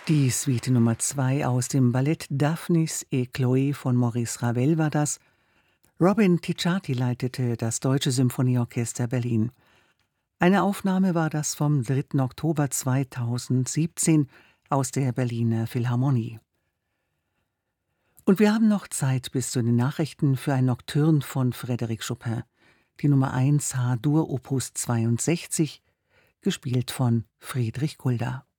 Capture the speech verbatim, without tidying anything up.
Die Suite Nummer zwei aus dem Ballett Daphnis et Chloé von Maurice Ravel war das. Robin Ticciati leitete das Deutsche Symphonieorchester Berlin. Eine Aufnahme war das vom dritten Oktober zweitausendsiebzehn aus der Berliner Philharmonie. Und wir haben noch Zeit bis zu den Nachrichten für ein Nocturne von Frédéric Chopin, die Nummer eins H-Dur Opus zweiundsechzig, gespielt von Friedrich Gulda.